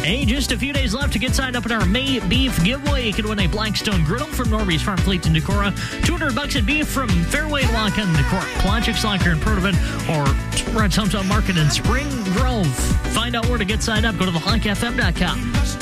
Hey, just a few days left to get signed up in our May Beef giveaway. You can win a Blackstone griddle from Norby's Farm Fleet in Decorah, $200 in beef from Fairway Lock in Decorah, Plonchix Locker in Protivin, or Red's Hometown Market in Spring Grove. Find out where to get signed up. Go to thehawkfm.com.